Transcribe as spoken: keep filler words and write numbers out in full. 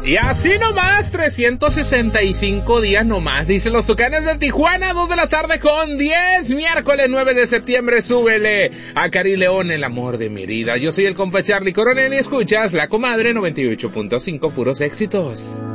Y así nomás, trescientos sesenta y cinco días nomás, dicen los Tucanes de Tijuana, dos de la tarde con diez, miércoles nueve de septiembre, súbele a Cari León, el amor de mi vida. Yo soy el compa Charlie Coronel y escuchas La Comadre noventa y ocho punto cinco, puros éxitos.